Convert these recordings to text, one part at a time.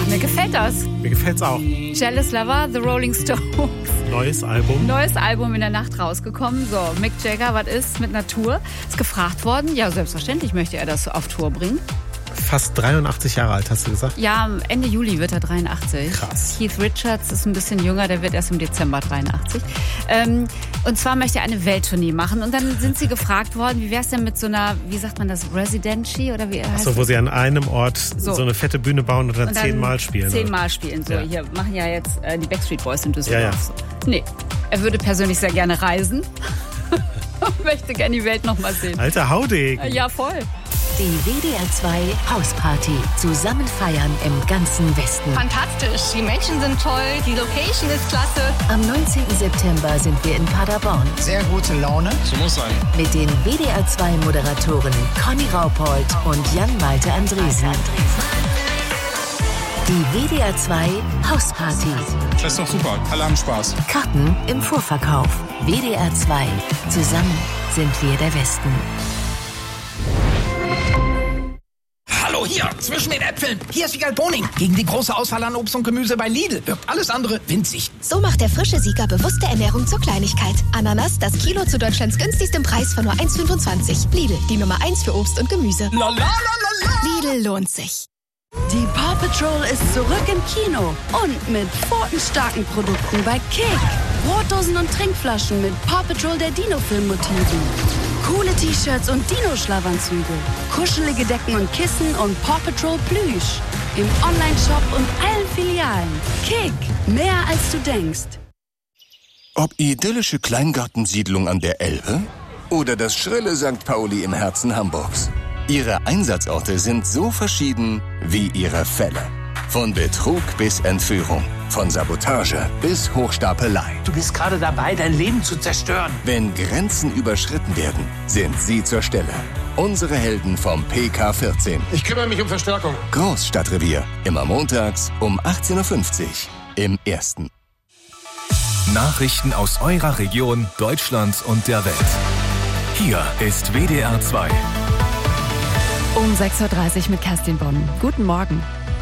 mir gefällt das. Mir gefällt's auch. Jealous Lover, The Rolling Stones. Neues Album In der Nacht rausgekommen. So, Mick Jagger, was ist mit einer Tour? Ist gefragt worden. Ja, selbstverständlich möchte er das auf Tour bringen. Fast 83 Jahre alt, hast du gesagt? Ja, Ende Juli wird er 83. Krass. Keith Richards ist ein bisschen jünger, der wird erst im Dezember 83. Und zwar möchte er eine Welttournee machen. Und dann sind sie gefragt worden, wie wäre es denn mit so einer, wie sagt man das, Residency? Oder wie heißt wo sie an einem Ort so eine fette Bühne bauen und dann 10-mal spielen. 10-mal spielen. So, Hier machen ja jetzt die Backstreet Boys in Düsseldorf. Ja. So. Nee, er würde persönlich sehr gerne reisen. Möchte gerne die Welt noch mal sehen. Alter Haudegen. Ja, voll. Die WDR 2 Hausparty. Zusammen feiern im ganzen Westen. Fantastisch. Die Menschen sind toll. Die Location ist klasse. Am 19. September sind wir in Paderborn. Sehr gute Laune. So muss sein. Mit den WDR 2 Moderatoren Conny Raupold und Jan-Malte Andresen. Die WDR 2 Hausparty. Das ist doch super. Alle haben Spaß. Karten im Vorverkauf. WDR 2. Zusammen sind wir der Westen. Hallo hier, zwischen den Äpfeln. Hier ist Wiegald Boning. Gegen die große Auswahl an Obst und Gemüse bei Lidl wirkt alles andere winzig. So macht der frische Sieger bewusste Ernährung zur Kleinigkeit. Ananas, das Kilo zu Deutschlands günstigstem Preis von nur 1,25. Lidl, die Nummer 1 für Obst und Gemüse. Lidl lohnt sich. Die Paw Patrol ist zurück im Kino und mit pfotenstarken Produkten bei Kick. Brotdosen und Trinkflaschen mit Paw Patrol der Dino-Film-Motiven. Coole T-Shirts und Dino-Schlafanzüge. Kuschelige Decken und Kissen und Paw Patrol Plüsch. Im Onlineshop und allen Filialen. Kick, mehr als du denkst. Ob idyllische Kleingartensiedlung an der Elbe oder das schrille St. Pauli im Herzen Hamburgs. Ihre Einsatzorte sind so verschieden wie ihre Fälle. Von Betrug bis Entführung, von Sabotage bis Hochstapelei. Du bist gerade dabei, dein Leben zu zerstören. Wenn Grenzen überschritten werden, sind sie zur Stelle. Unsere Helden vom PK14. Ich kümmere mich um Verstärkung. Großstadtrevier. Immer montags um 18.50 Uhr im Ersten. Nachrichten aus eurer Region, Deutschland und der Welt. Hier ist WDR 2. Um 6.30 Uhr mit Kerstin Bonn. Guten Morgen.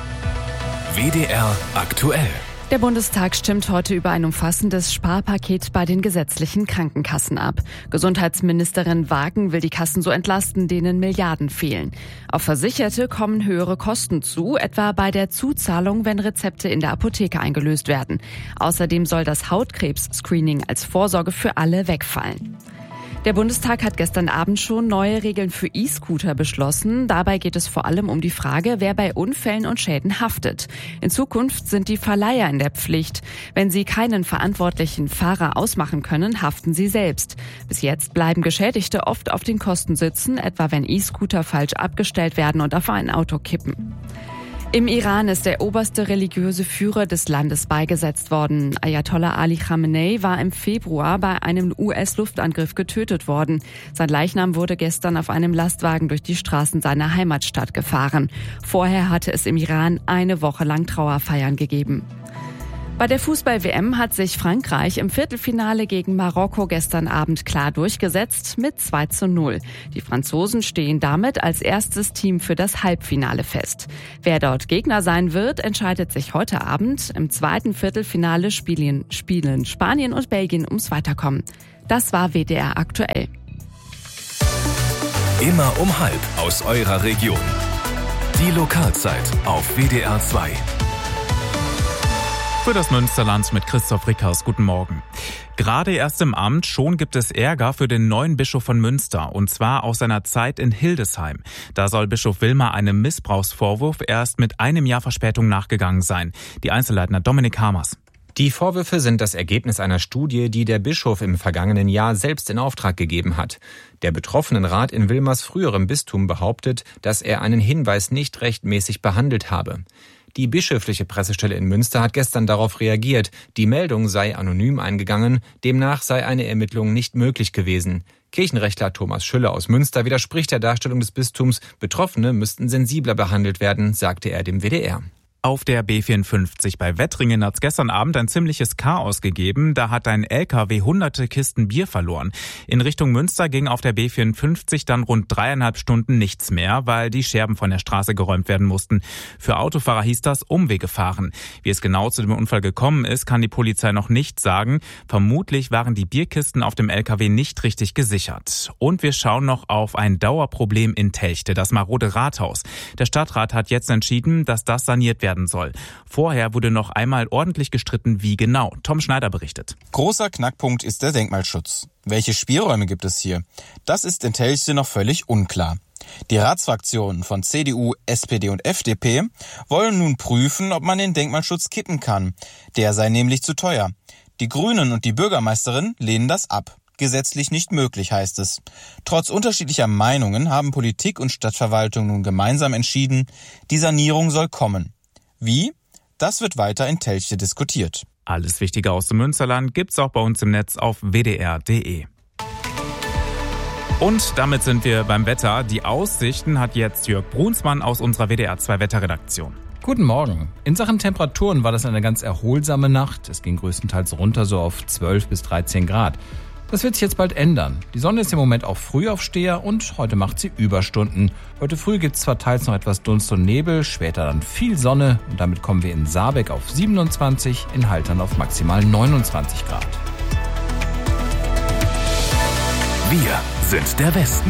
WDR aktuell. Der Bundestag stimmt heute über ein umfassendes Sparpaket bei den gesetzlichen Krankenkassen ab. Gesundheitsministerin Wagen will die Kassen so entlasten, denen Milliarden fehlen. Auf Versicherte kommen höhere Kosten zu, etwa bei der Zuzahlung, wenn Rezepte in der Apotheke eingelöst werden. Außerdem soll das Hautkrebs-Screening als Vorsorge für alle wegfallen. Der Bundestag hat gestern Abend schon neue Regeln für E-Scooter beschlossen. Dabei geht es vor allem um die Frage, wer bei Unfällen und Schäden haftet. In Zukunft sind die Verleiher in der Pflicht. Wenn sie keinen verantwortlichen Fahrer ausmachen können, haften sie selbst. Bis jetzt bleiben Geschädigte oft auf den Kosten sitzen, etwa wenn E-Scooter falsch abgestellt werden und auf ein Auto kippen. Im Iran ist der oberste religiöse Führer des Landes beigesetzt worden. Ayatollah Ali Khamenei war im Februar bei einem US-Luftangriff getötet worden. Sein Leichnam wurde gestern auf einem Lastwagen durch die Straßen seiner Heimatstadt gefahren. Vorher hatte es im Iran eine Woche lang Trauerfeiern gegeben. Bei der Fußball-WM hat sich Frankreich im Viertelfinale gegen Marokko gestern Abend klar durchgesetzt mit 2:0. Die Franzosen stehen damit als erstes Team für das Halbfinale fest. Wer dort Gegner sein wird, entscheidet sich heute Abend. Im zweiten Viertelfinale spielen Spanien und Belgien ums Weiterkommen. Das war WDR aktuell. Immer um 12:30 aus eurer Region. Die Lokalzeit auf WDR 2. Für das Münsterland mit Christoph Rickhaus. Guten Morgen. Gerade erst im Amt, schon gibt es Ärger für den neuen Bischof von Münster. Und zwar aus seiner Zeit in Hildesheim. Da soll Bischof Wilmer einem Missbrauchsvorwurf erst mit einem Jahr Verspätung nachgegangen sein. Die Einzelleitner Dominik Hamers. Die Vorwürfe sind das Ergebnis einer Studie, die der Bischof im vergangenen Jahr selbst in Auftrag gegeben hat. Der Betroffenenrat in Wilmers früherem Bistum behauptet, dass er einen Hinweis nicht rechtmäßig behandelt habe. Die bischöfliche Pressestelle in Münster hat gestern darauf reagiert. Die Meldung sei anonym eingegangen, demnach sei eine Ermittlung nicht möglich gewesen. Kirchenrechtler Thomas Schülle aus Münster widerspricht der Darstellung des Bistums. Betroffene müssten sensibler behandelt werden, sagte er dem WDR. Auf der B54 bei Wettringen hat es gestern Abend ein ziemliches Chaos gegeben. Da hat ein LKW hunderte Kisten Bier verloren. In Richtung Münster ging auf der B54 dann rund 3,5 Stunden nichts mehr, weil die Scherben von der Straße geräumt werden mussten. Für Autofahrer hieß das Umwege fahren. Wie es genau zu dem Unfall gekommen ist, kann die Polizei noch nicht sagen. Vermutlich waren die Bierkisten auf dem LKW nicht richtig gesichert. Und wir schauen noch auf ein Dauerproblem in Telchte, das marode Rathaus. Der Stadtrat hat jetzt entschieden, dass das saniert werden soll. Vorher wurde noch einmal ordentlich gestritten, wie genau. Tom Schneider berichtet. Großer Knackpunkt ist der Denkmalschutz. Welche Spielräume gibt es hier? Das ist in Telchte noch völlig unklar. Die Ratsfraktionen von CDU, SPD und FDP wollen nun prüfen, ob man den Denkmalschutz kippen kann. Der sei nämlich zu teuer. Die Grünen und die Bürgermeisterin lehnen das ab. Gesetzlich nicht möglich, heißt es. Trotz unterschiedlicher Meinungen haben Politik und Stadtverwaltung nun gemeinsam entschieden, die Sanierung soll kommen. Wie? Das wird weiter in Telchte diskutiert. Alles Wichtige aus dem Münsterland gibt's auch bei uns im Netz auf wdr.de. Und damit sind wir beim Wetter. Die Aussichten hat jetzt Jörg Brunsmann aus unserer WDR 2 Wetterredaktion. Guten Morgen. In Sachen Temperaturen war das eine ganz erholsame Nacht. Es ging größtenteils runter so auf 12 bis 13 Grad. Das wird sich jetzt bald ändern. Die Sonne ist im Moment auch Frühaufsteher und heute macht sie Überstunden. Heute früh gibt es zwar teils noch etwas Dunst und Nebel, später dann viel Sonne und damit kommen wir in Saarbeck auf 27, in Haltern auf maximal 29 Grad. Wir sind der Westen.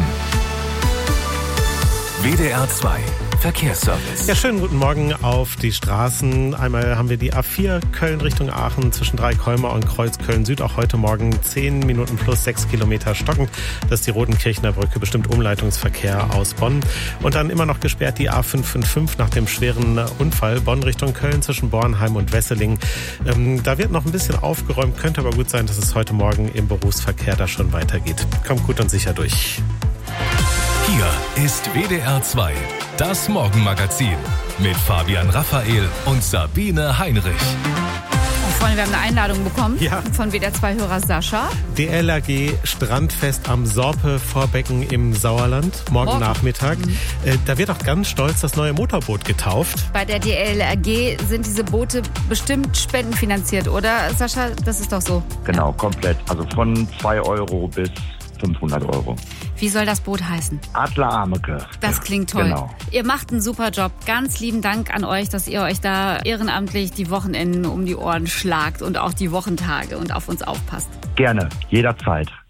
WDR 2 Verkehrsservice. Ja, schönen guten Morgen auf die Straßen. Einmal haben wir die A4 Köln Richtung Aachen zwischen Dreikolmar und Kreuz Köln-Süd. Auch heute Morgen 10 Minuten plus 6 Kilometer stockend. Das ist die Rodenkirchener Brücke, bestimmt Umleitungsverkehr aus Bonn. Und dann immer noch gesperrt die A555 nach dem schweren Unfall. Bonn Richtung Köln zwischen Bornheim und Wesseling. Da wird noch ein bisschen aufgeräumt. Könnte aber gut sein, dass es heute Morgen im Berufsverkehr da schon weitergeht. Kommt gut und sicher durch. Hier ist WDR 2, das Morgenmagazin mit Fabian Raphael und Sabine Heinrich. Freunde, wir haben eine Einladung bekommen von WDR 2-Hörer Sascha. DLRG Strandfest am Sorpe-Vorbecken im Sauerland, morgen Nachmittag. Da wird auch ganz stolz das neue Motorboot getauft. Bei der DLRG sind diese Boote bestimmt spendenfinanziert, oder Sascha? Das ist doch so. Genau, komplett. Also von 2 Euro bis 500 Euro. Wie soll das Boot heißen? Adler Ameke. Das klingt toll. Genau. Ihr macht einen super Job. Ganz lieben Dank an euch, dass ihr euch da ehrenamtlich die Wochenenden um die Ohren schlagt und auch die Wochentage und auf uns aufpasst. Gerne, jederzeit.